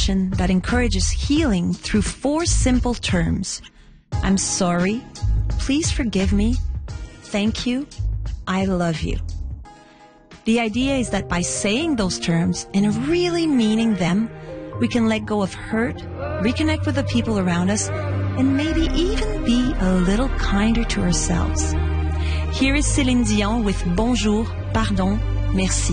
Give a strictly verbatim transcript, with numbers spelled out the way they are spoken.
tradition that encourages healing through four simple terms. I'm sorry, please forgive me, thank you, I love you. The idea is that by saying those terms and really meaning them, we can let go of hurt, reconnect with the people around us, and maybe even be a little kinder to ourselves. Here is Céline Dion with Bonjour, Pardon, Merci.